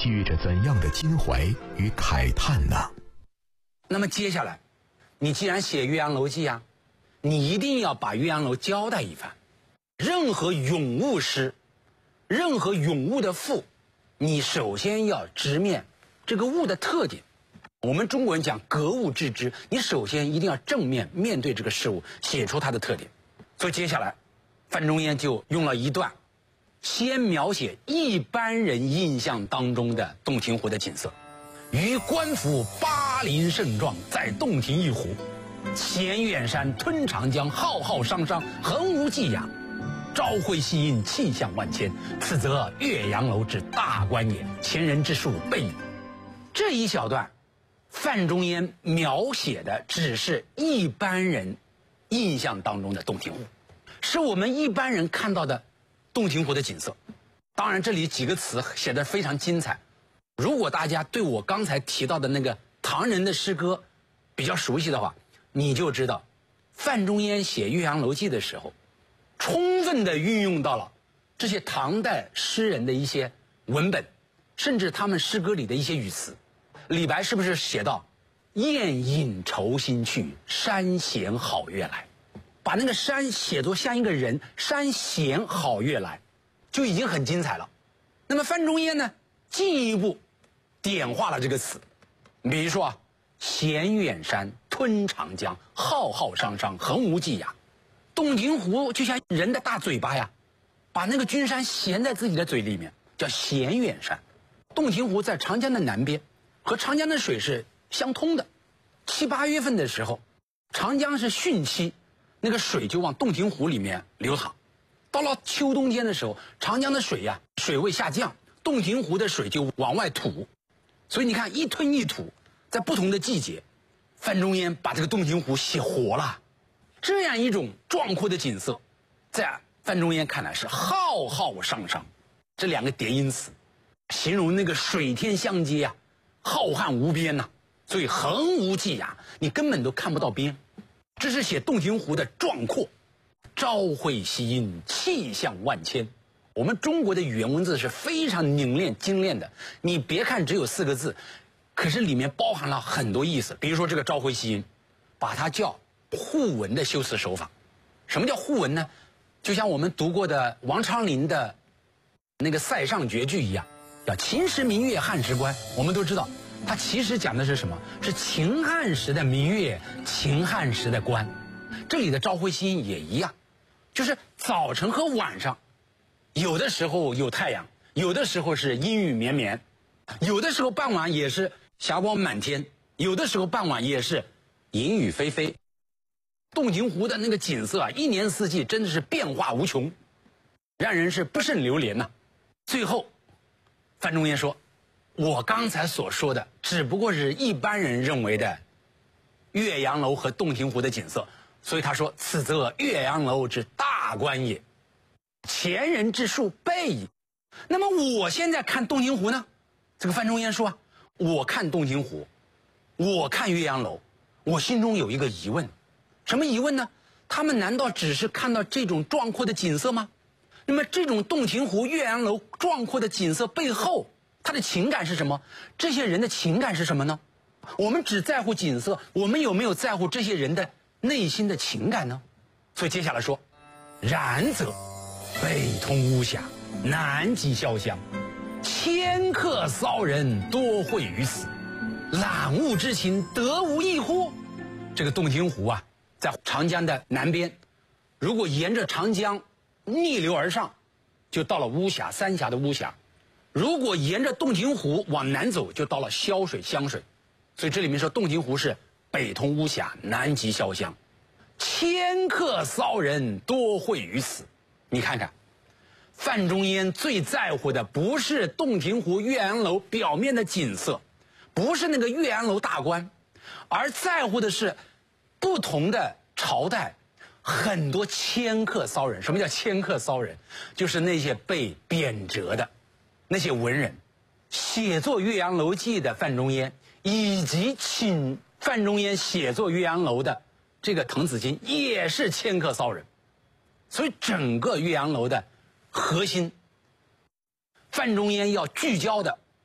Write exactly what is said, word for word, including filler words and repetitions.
寓着怎样的襟怀与慨叹呢？ 那么接下来，你既然写《岳阳楼记》啊，你一定要把岳阳楼交代一番。任何咏物诗，任何咏物的赋，你首先要直面这个物的特点。我们中国人讲格物致知，你首先一定要正面面对这个事物，写出它的特点。所以接下来，范仲淹就用了一段，先描写一般人印象当中的洞庭湖的景色。于官府巴陵胜状，在洞庭一湖，衔远山，吞长江，浩浩汤汤，横无际涯。朝晖夕映，气象万千。此则岳阳楼之大观也，前人之述备矣。这一小段，范仲淹描写的只是一般人印象当中的洞庭湖，是我们一般人看到的洞庭湖的景色。当然，这里几个词写得非常精彩。如果大家对我刚才提到的那个唐人的诗歌比较熟悉的话，你就知道，范仲淹写《岳阳楼记》的时候，充分地运用到了这些唐代诗人的一些文本，甚至他们诗歌里的一些语词。李白是不是写到“雁引愁心去，山衔好月来”，把那个山写作像一个人，山衔好月来，就已经很精彩了。那么范仲淹呢，进一步点化了这个词，比如说啊，衔远山，吞长江，浩浩汤汤，横无际涯。洞庭湖就像人的大嘴巴呀，把那个君山衔在自己的嘴里面，叫衔远山。洞庭湖在长江的南边，和长江的水是相通的。七八月份的时候，长江是汛期，那个水就往洞庭湖里面流淌。到了秋冬天的时候，长江的水呀，水位下降，洞庭湖的水就往外吐。所以你看，一吞一吐，在不同的季节，范仲淹把这个洞庭湖写活了。这样一种壮阔的景色，在范仲淹看来是浩浩汤汤，这两个叠音词，形容那个水天相接啊，浩瀚无边呐、啊，所以横无际涯，你根本都看不到边。这是写洞庭湖的壮阔。朝晖夕映，气象万千。我们中国的语言文字是非常凝练精炼的，你别看只有四个字，可是里面包含了很多意思。比如说这个朝晖夕映，把它叫互文的修辞手法。什么叫互文呢？就像我们读过的王昌龄的那个塞上绝句一样，叫秦时明月汉时关。我们都知道，它其实讲的是什么？是秦汉时的明月，秦汉时的关。这里的朝晖夕映也一样，就是早晨和晚上，有的时候有太阳，有的时候是阴雨绵绵，有的时候傍晚也是霞光满天，有的时候傍晚也是阴雨霏霏。洞庭湖的那个景色啊，一年四季真的是变化无穷，让人是不胜流连呐、啊。最后，范仲淹说：“我刚才所说的只不过是一般人认为的岳阳楼和洞庭湖的景色，所以他说：‘此则岳阳楼之大观也，前人之述备矣。’那么我现在看洞庭湖呢？这个范仲淹说啊，我看洞庭湖，我看岳阳楼，我心中有一个疑问。什么疑问呢？他们难道只是看到这种壮阔的景色吗？那么这种洞庭湖、岳阳楼壮阔的景色背后，他的情感是什么？这些人的情感是什么呢？我们只在乎景色，我们有没有在乎这些人的内心的情感呢？所以接下来说，然则北通巫峡，南极潇湘，迁客骚人多会于此，览物之情得无异乎？这个洞庭湖啊，在长江的南边，如果沿着长江逆流而上，就到了巫峡，三峡的巫峡；如果沿着洞庭湖往南走，就到了潇水、湘水。所以这里面说洞庭湖是北通巫峡，南极潇湘，迁客骚人多会于此。你看看，范仲淹最在乎的不是洞庭湖、岳阳楼表面的景色，不是那个岳阳楼大观，而在乎的是不同的朝代很多迁客骚人。什么叫迁客骚人？就是那些被贬谪的那些文人。写作《岳阳楼记》的范仲淹，以及请范仲淹写作《岳阳楼》的这个滕子京，也是迁客骚人。所以整个岳阳楼的核心，范仲淹要聚焦的